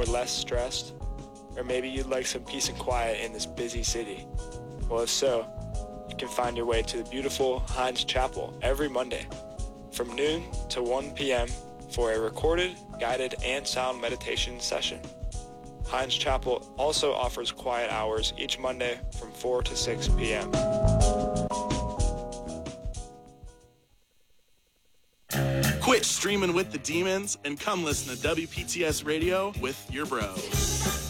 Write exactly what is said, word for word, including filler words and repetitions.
or less stressed? Or maybe you'd like some peace and quiet in this busy city? Well, if so, you can find your way to the beautiful Hines Chapel every Monday from noon to one p.m. for a recorded, guided, and sound meditation session. Hines Chapel also offers quiet hours each Monday from four to six p.m. Quit streaming with the demons and come listen to W P T S Radio with your bros.